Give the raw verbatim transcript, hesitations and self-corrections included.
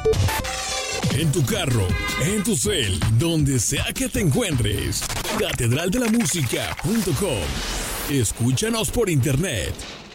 En tu carro, en tu cel, donde sea que te encuentres. catedral de la música punto com. Escúchanos por internet